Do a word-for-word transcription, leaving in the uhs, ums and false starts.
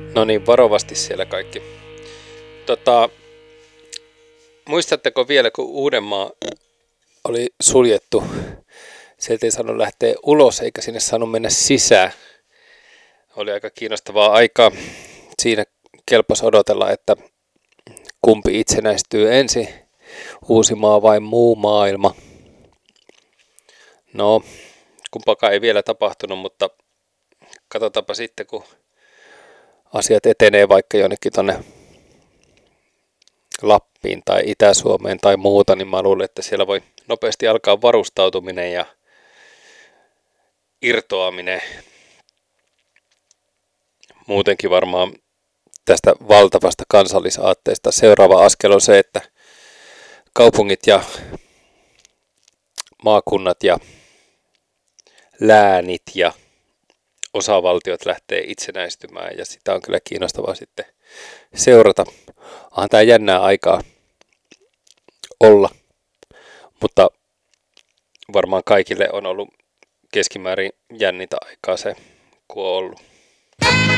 No niin, varovasti siellä kaikki. Tota, muistatteko vielä, kun Uudenmaa oli suljettu? Sieltä ei saanut lähteä ulos, eikä sinne saanut mennä sisään. Oli aika kiinnostavaa aikaa. Siinä kelpasi odotella, että kumpi itsenäistyy ensin, Uusimaa vai muu maailma. No, kumpakaan ei vielä tapahtunut, mutta katsotaanpa sitten, kun asiat etenee vaikka jonnekin tonne Lappiin tai Itä-Suomeen tai muuta, niin mä luulen, että siellä voi nopeasti alkaa varustautuminen ja irtoaminen. Muutenkin varmaan tästä valtavasta kansallisaatteesta seuraava askel on se, että kaupungit ja maakunnat ja läänit ja osavaltiot lähtee itsenäistymään ja sitä on kyllä kiinnostavaa sitten seurata. Onhan tämä jännää aikaa olla, mutta varmaan kaikille on ollut keskimäärin jännintä aikaa se, kun on ollut.